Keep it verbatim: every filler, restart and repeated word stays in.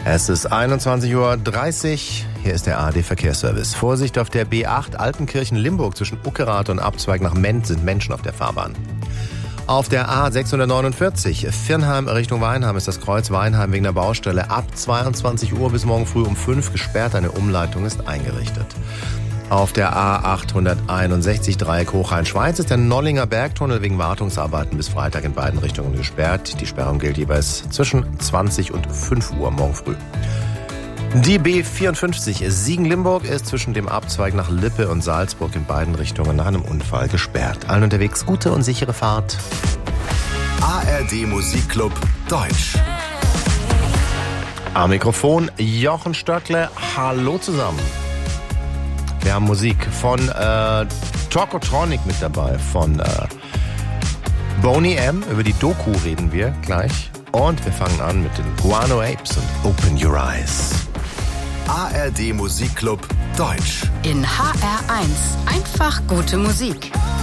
Es ist einundzwanzig Uhr dreißig. Hier ist der A R D-Verkehrsservice. Vorsicht auf der B acht Altenkirchen-Limburg zwischen Uckerath und Abzweig nach Ment sind Menschen auf der Fahrbahn. Auf der A sechshundertneunundvierzig Viernheim Richtung Weinheim ist das Kreuz Weinheim wegen der Baustelle ab zweiundzwanzig Uhr bis morgen früh um fünf gesperrt. Eine Umleitung ist eingerichtet. Auf der A achthunderteinundsechzig Dreieck Hochrhein-Schweiz ist der Nollinger Bergtunnel wegen Wartungsarbeiten bis Freitag in beiden Richtungen gesperrt. Die Sperrung gilt jeweils zwischen zwanzig und fünf Uhr morgen früh. Die B vierundfünfzig Siegen-Limburg ist zwischen dem Abzweig nach Lippe und Salzburg in beiden Richtungen nach einem Unfall gesperrt. Allen unterwegs gute und sichere Fahrt. A R D Musikclub Deutsch. Am Mikrofon Jochen Stöckle. Hallo zusammen. Wir haben Musik von äh, Tokotronic mit dabei, von äh, Boney M. Über die Doku reden wir gleich. Und wir fangen an mit den Guano Apes und Open Your Eyes. A R D Musikclub Deutsch. In H R eins. Einfach gute Musik.